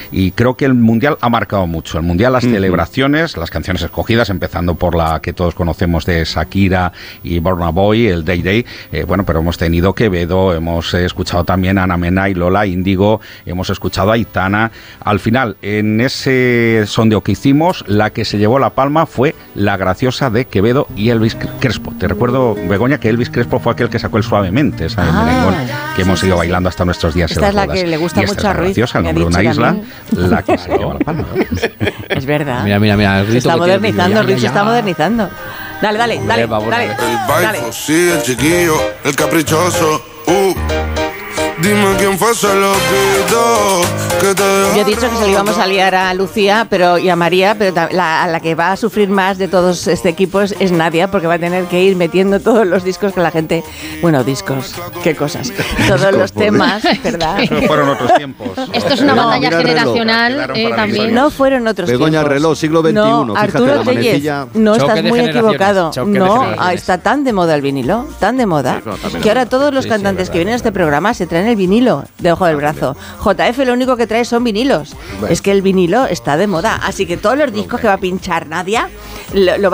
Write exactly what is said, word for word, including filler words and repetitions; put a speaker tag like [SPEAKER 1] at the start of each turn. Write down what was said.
[SPEAKER 1] y creo que el Mundial ha marcado mucho. El Mundial, las uh-huh. celebraciones, las canciones escogidas, empezando por la que todos conocemos de Shakira y Burna Boy, el Day Day, eh, bueno, pero hemos tenido Quevedo, hemos eh, escuchado también a Ana Mena y Lola Índigo, hemos escuchado a Aitana. Al final, en ese sondeo que hicimos, la que se llevó la palma fue La Graciosa de Quevedo y Elvis Crespo. Te recuerdo, Begoña, que Elvis Crespo fue aquel que sacó el Suavemente, esa ah, merengón que hemos ido bailando hasta nuestros días.
[SPEAKER 2] Esta en las es la bodas. Que le gusta
[SPEAKER 1] y
[SPEAKER 2] mucho
[SPEAKER 1] esta
[SPEAKER 2] a Ruiz.
[SPEAKER 1] Graciosa, el nombre de una isla, la que se llevó la palma.
[SPEAKER 2] Es verdad.
[SPEAKER 3] Mira, mira, mira.
[SPEAKER 2] Se está modernizando, Ruiz se está modernizando. Dale, dale, dale, dale.
[SPEAKER 4] El baile, sí, el chiquillo, el caprichoso, uh. Dime quién fue, se lo pido. Que te
[SPEAKER 2] Yo he dicho que se lo íbamos a liar a Lucía pero, y a María, pero la, a la que va a sufrir más de todos este equipo es, es Nadia, porque va a tener que ir metiendo todos los discos que la gente... Bueno, discos, qué cosas. Todos discos, los temas, ¿verdad?
[SPEAKER 1] Eso fueron otros tiempos.
[SPEAKER 5] Esto es una no, batalla generacional eh, también.
[SPEAKER 2] No fueron otros
[SPEAKER 6] Begoña,
[SPEAKER 2] tiempos.
[SPEAKER 6] reloj, siglo veintiuno.
[SPEAKER 2] No, Arturo Tellez, no estás muy equivocado. No, está tan de moda el vinilo, tan de moda, que ahora todos los cantantes que vienen a este programa se traen el vinilo debajo del brazo. J F lo único que trae son vinilos. Bueno. Es que el vinilo está de moda. Así que todos los discos que va a pinchar Nadia lo, lo